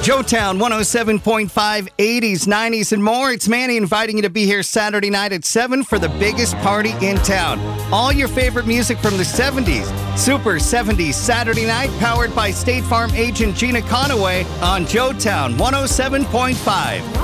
Joetown 107.5, 80s, 90s, and more. It's Manny inviting you to be here Saturday night at 7 for the biggest party in town. All your favorite music from the 70s. Super 70s Saturday night, powered by State Farm agent Gina Conaway on Joetown 107.5.